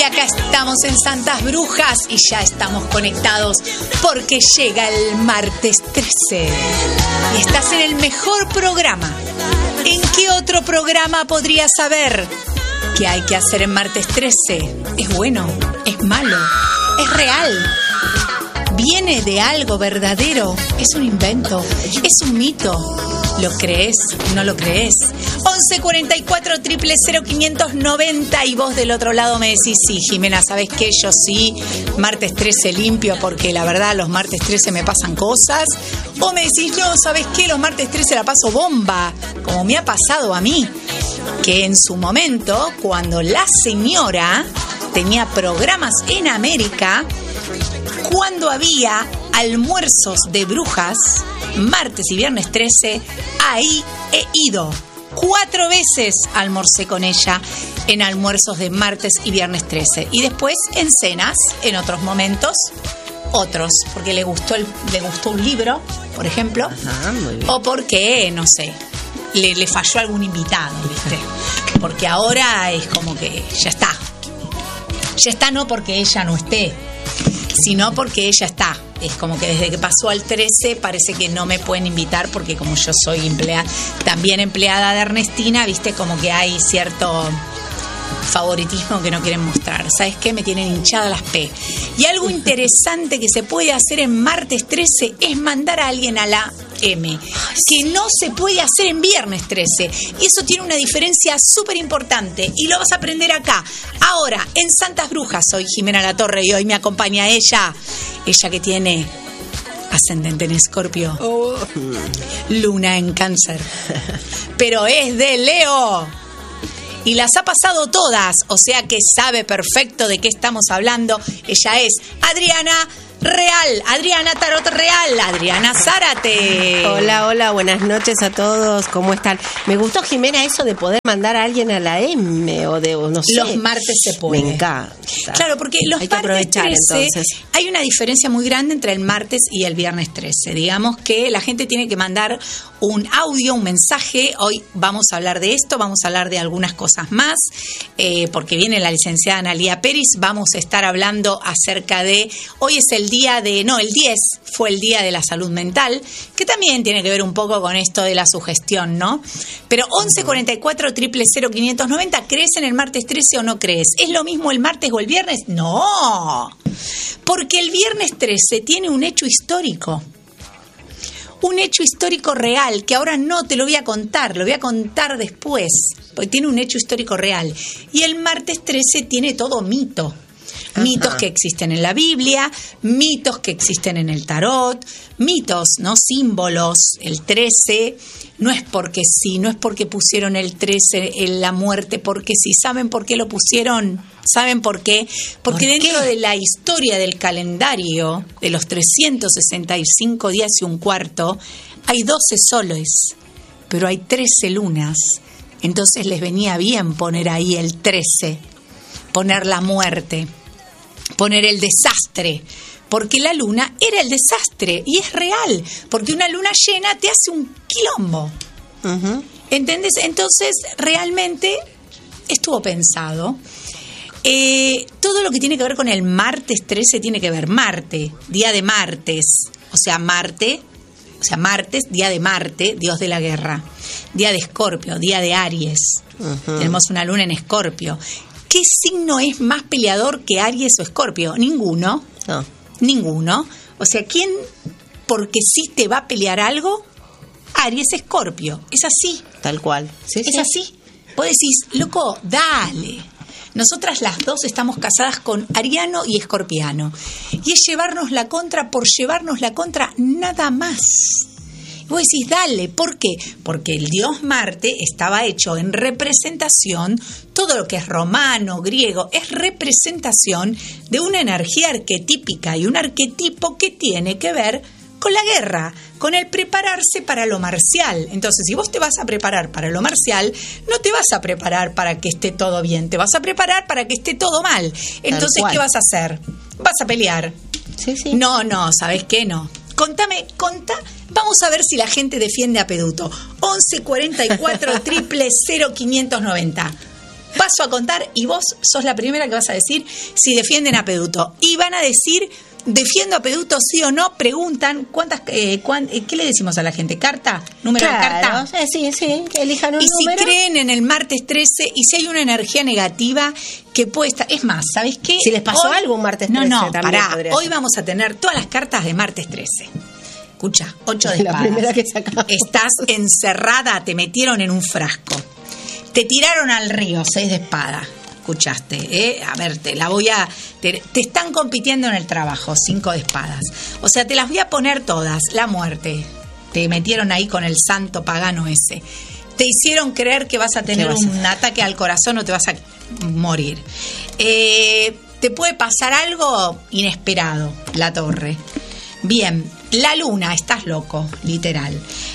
Acá estamos en Santas Brujas y ya estamos conectados porque llega el martes 13 y estás en el mejor programa. ¿En qué otro programa podrías saber qué hay que hacer en martes 13? ¿Es bueno? ¿Es malo? ¿Es real? ¿Viene de algo verdadero? ¿Es un invento? ¿Es un mito? ¿Lo crees? ¿No lo crees? 11 44 000 590 y vos del otro lado me decís, sí, Jimena, ¿sabés qué? Yo sí, martes 13 limpio porque la verdad los martes 13 me pasan cosas. O me decís, no, ¿sabés qué? Los martes 13 la paso bomba, como me ha pasado a mí, que en su momento, cuando la señora tenía programas en América, cuando había almuerzos de brujas, martes y viernes 13, ahí he ido. 4 veces almorcé con ella en almuerzos de martes y viernes 13. Y después en cenas, en otros momentos, otros, porque le gustó un libro, por ejemplo. Ajá, muy bien. O porque, no sé, le falló algún invitado, ¿viste? Porque ahora es como que ya está. Ya está no porque ella no esté, sino porque ella está. Es como que desde que pasó al 13 parece que no me pueden invitar porque como yo soy también empleada de Ernestina, viste, como que hay cierto favoritismo que no quieren mostrar. ¿Sabes qué? Me tienen hinchada las P. Y algo interesante que se puede hacer en martes 13 es mandar a alguien a la M, que no se puede hacer en viernes 13. Y eso tiene una diferencia súper importante y lo vas a aprender acá. Ahora, en Santas Brujas, soy Jimena Latorre y hoy me acompaña ella que tiene ascendente en Escorpio, luna en Cáncer, pero es de Leo y las ha pasado todas, o sea que sabe perfecto de qué estamos hablando. Ella es Adriana Real, Adriana Tarot Real, Adriana Zárate. Hola, buenas noches a todos, ¿cómo están? Me gustó, Jimena, eso de poder mandar a alguien a la M o no sé. Los martes se puede. Me encanta. Claro, porque los martes 13 entonces. Hay una diferencia muy grande entre el martes y el viernes 13. Digamos que la gente tiene que mandar un audio, un mensaje. Hoy vamos a hablar de esto, vamos a hablar de algunas cosas más, porque viene la licenciada Analía Peris. Vamos a estar hablando acerca de, hoy es el 10 fue el día de la salud mental, que también tiene que ver un poco con esto de la sugestión, ¿no? Pero 11 44 000 590, ¿crees en el martes 13 o no crees? ¿Es lo mismo el martes o el viernes? No, porque el viernes 13 tiene un hecho histórico. Un hecho histórico real, que ahora no te lo voy a contar, lo voy a contar después, porque tiene un hecho histórico real. Y el martes 13 tiene todo mito. Mitos que existen en la Biblia, mitos que existen en el tarot, mitos, ¿no? Símbolos, el 13, no es porque sí, no es porque pusieron el 13 en la muerte, porque sí. ¿Saben por qué lo pusieron? ¿Saben por qué? Porque dentro de la historia del calendario, de los 365 días y un cuarto, hay 12 soles, pero hay 13 lunas. Entonces les venía bien poner ahí el 13, poner la muerte, poner el desastre, porque la luna era el desastre y es real, porque una luna llena te hace un quilombo. ¿Entendés? Entonces realmente estuvo pensado. Todo lo que tiene que ver con el martes 13 tiene que ver Marte, día de martes, o sea martes, día de Marte, dios de la guerra, día de Escorpio, día de Aries. Tenemos una luna en Escorpio. ¿Qué signo es más peleador que Aries o Escorpio? Ninguno. No. Ninguno. O sea, ¿quién porque sí te va a pelear algo? Aries, Escorpio. Es así. Tal cual. Sí, es así. Vos decís, loco, dale. Nosotras las dos estamos casadas con Ariano y Escorpiano. Y es llevarnos la contra por llevarnos la contra, nada más. Vos decís, dale, ¿por qué? Porque el dios Marte estaba hecho en representación, todo lo que es romano, griego, es representación de una energía arquetípica y un arquetipo que tiene que ver con la guerra, con el prepararse para lo marcial. Entonces, si vos te vas a preparar para lo marcial, no te vas a preparar para que esté todo bien, te vas a preparar para que esté todo mal. Entonces, ¿qué vas a hacer? Vas a pelear. Sí. No, ¿sabés qué? No. Contá. Vamos a ver si la gente defiende a Peduto. 11 44 000 590. paso a contar y vos sos la primera que vas a decir si defienden a Peduto. Y van a decir, defiendo a Peduto sí o no, preguntan ¿qué le decimos a la gente? ¿Carta? ¿Número de carta? Sí, elijan un número. Y si creen en el martes 13 y si hay una energía negativa que puede estar... Es más, ¿sabés qué? Si les pasó algo un martes 13 también pará. Hoy ser. vamos a tener todas las cartas de martes 13. Escucha, 8 de espadas. La primera que sacamos. Estás encerrada, te metieron en un frasco. Te tiraron al río, 6 de espada. Escuchaste, A ver, te están compitiendo en el trabajo, 5 de espadas. O sea, te las voy a poner todas. La muerte. Te metieron ahí con el santo pagano ese. Te hicieron creer que vas a tener un ataque al corazón o te vas a morir. Te puede pasar algo inesperado, la torre. Bien, la luna, estás loco, literal.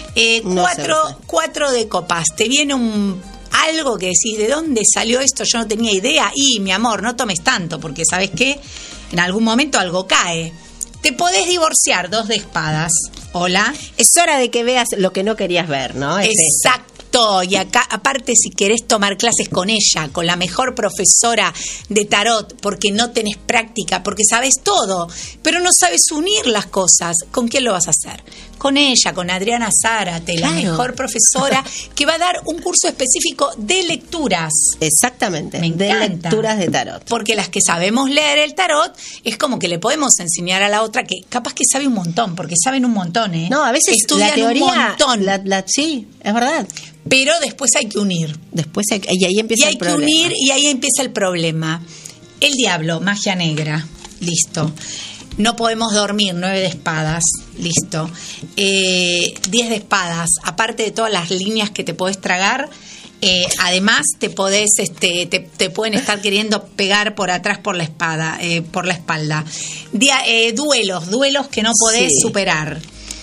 4 de copas, te viene algo que decís, ¿de dónde salió esto? Yo no tenía idea. Y, mi amor, no tomes tanto, porque ¿sabes qué? En algún momento algo cae. Te podés divorciar, 2 de espadas. Hola. Es hora de que veas lo que no querías ver, ¿no? Exacto. Y acá, aparte, si querés tomar clases con ella, con la mejor profesora de tarot, porque no tenés práctica, porque sabes todo, pero no sabes unir las cosas, ¿con quién lo vas a hacer? Con ella, con Adriana Zárate, la mejor profesora, que va a dar un curso específico de lecturas. Exactamente, Me de encanta. lecturas de tarot. Porque las que sabemos leer el tarot, es como que le podemos enseñar a la otra que capaz que sabe un montón, porque saben un montón, ¿eh? No, a veces estudian la teoría, un montón. Sí, es verdad. Pero después hay que unir. Y ahí empieza el problema. Y ahí empieza el problema. El diablo, magia negra, listo. No podemos dormir, 9 de espadas, listo. 10 de espadas, aparte de todas las líneas que te podés tragar, además te podés, te pueden estar queriendo pegar por atrás por la espada, por la espalda. Duelos que no podés superar.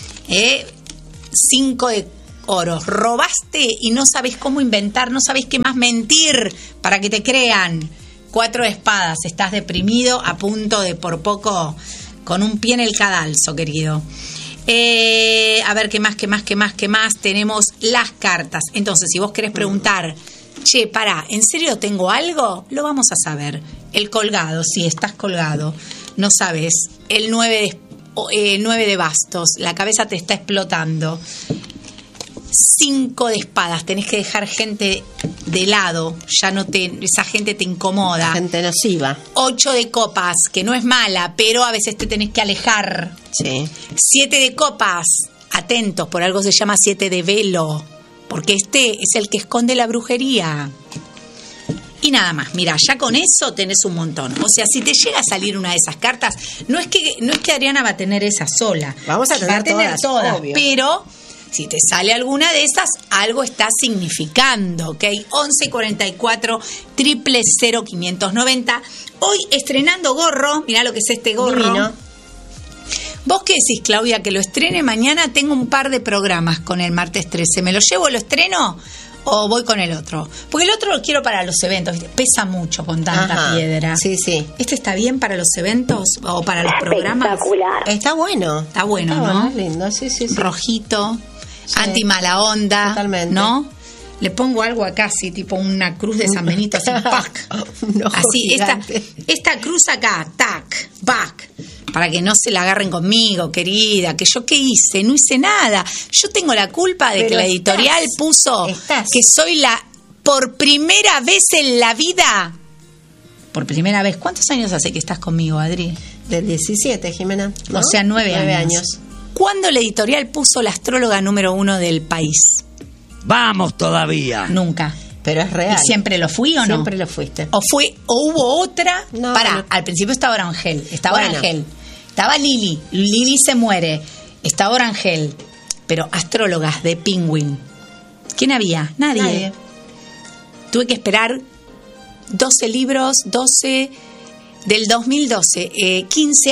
5 de oros. Robaste y no sabes cómo inventar, no sabes qué más mentir para que te crean. 4 de espadas, estás deprimido, a punto de por poco, con un pie en el cadalso, querido. A ver, ¿qué más? Tenemos las cartas. Entonces, si vos querés preguntar, che, pará, ¿en serio tengo algo? Lo vamos a saber. El colgado, si estás colgado, no sabes. El 9 de bastos, la cabeza te está explotando. 5 de espadas, tenés que dejar gente de lado, esa gente te incomoda. Gente nociva. 8 de copas, que no es mala, pero a veces te tenés que alejar. Sí. 7 de copas, atentos, por algo se llama 7 de velo, porque es el que esconde la brujería. Y nada más, mira, ya con eso tenés un montón. O sea, si te llega a salir una de esas cartas, no es que Adriana va a tener esa sola. Vamos a tener todas, obvio. Pero si te sale alguna de esas, algo está significando, ¿ok? 1144 000 590. Hoy estrenando gorro, mirá lo que es este gorro. Divino. ¿Vos qué decís, Claudia? ¿Que lo estrene mañana? Tengo un par de programas con el martes 13. ¿Me lo llevo, lo estreno o voy con el otro? Porque el otro lo quiero para los eventos, ¿viste? Pesa mucho con tanta piedra. Sí. ¿Este está bien para los eventos o para los programas? Espectacular. Está bueno. Está bueno, ¿no? Es lindo, sí. Rojito, anti mala onda. Totalmente. ¿No? Le pongo algo acá, así, tipo una cruz de San Benito, así, ¡pac! Así, esta cruz acá, ¡tac! ¡Pac! Para que no se la agarren conmigo, querida, que yo qué hice, no hice nada. Yo tengo la culpa de que la editorial puso que soy por primera vez en la vida. Por primera vez. ¿Cuántos años hace que estás conmigo, Adri? Del 17, Jimena, ¿no? O sea, 9 años. ¿Cuándo la editorial puso la astróloga número 1 del país? Vamos todavía. Nunca. Pero es real. ¿Y siempre lo fui o no? Siempre lo fuiste. ¿O hubo otra? No, Al principio estaba Orangel. Estaba Lili. Lili se muere. Estaba Orangel. Pero astrólogas de Penguin. ¿Quién había? Nadie. Tuve que esperar 12 libros, 12 del 2012. 15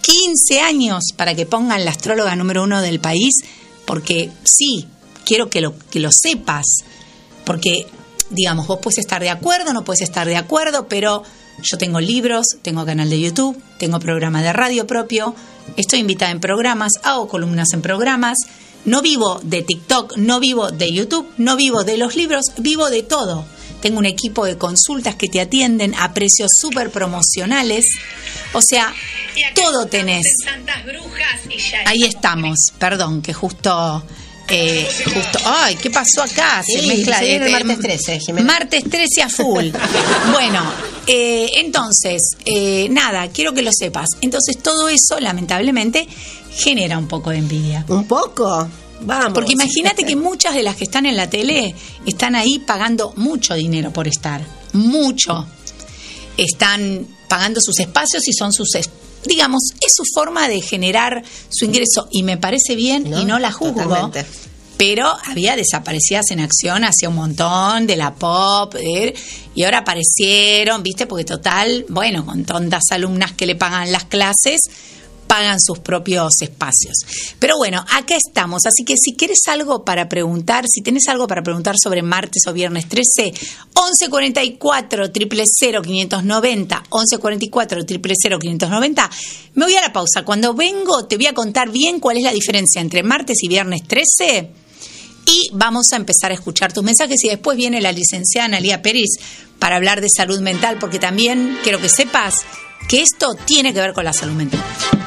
años para que pongan la astróloga número 1 del país. Porque sí, quiero que lo sepas. Porque, digamos, vos puedes estar de acuerdo, no puedes estar de acuerdo, pero yo tengo libros, tengo canal de YouTube, tengo programa de radio propio, estoy invitada en programas, hago columnas en programas, no vivo de TikTok, no vivo de YouTube, no vivo de los libros, vivo de todo. tengo un equipo de consultas que te atienden a precios súper promocionales. O sea, todo tenés. Ahí estamos, perdón, que justo... ay, ¿qué pasó acá? Se mezcla el martes 13, Jimena. Martes 13 a full. Bueno, entonces, nada, quiero que lo sepas. Entonces, todo eso, lamentablemente, genera un poco de envidia. ¿Un poco? Vamos. Porque imagínate que muchas de las que están en la tele están ahí pagando mucho dinero por estar. Mucho. Están pagando sus espacios y son sus... digamos, es su forma de generar su ingreso y me parece bien y no la juzgo. Totalmente. Pero había desaparecidas en acción hacia un montón de la pop y ahora aparecieron, ¿viste? Porque total, bueno, con tantas alumnas que le pagan las clases, pagan sus propios espacios. Pero bueno, acá estamos. Así que si quieres algo para preguntar, si tenés algo para preguntar sobre martes o viernes 13, 1144 000 590, 1144 000 590. Me voy a la pausa. Cuando vengo te voy a contar bien cuál es la diferencia entre martes y viernes 13 y vamos a empezar a escuchar tus mensajes y después viene la licenciada Analía Pérez para hablar de salud mental, porque también quiero que sepas que esto tiene que ver con la salud mental.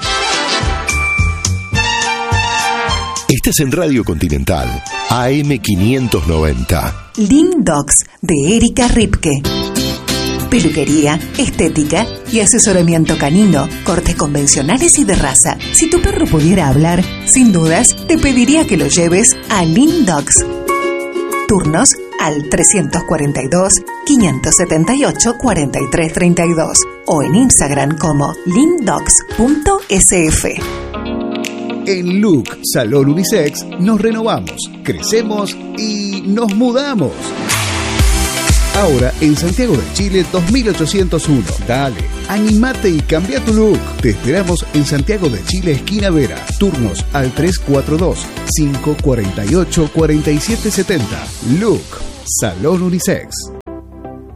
Estás en Radio Continental, AM590. Lindox, de Erika Ripke. Peluquería, estética y asesoramiento canino, cortes convencionales y de raza. Si tu perro pudiera hablar, sin dudas, te pediría que lo lleves a Lindox. Turnos al 342-578-4332 o en Instagram como lindox.sf. En Look Salón Unisex nos renovamos, crecemos y nos mudamos. Ahora en Santiago de Chile 2801. Dale, animate y cambia tu look. Te esperamos en Santiago de Chile, esquina Vera. Turnos al 342-548-4770. Look Salón Unisex.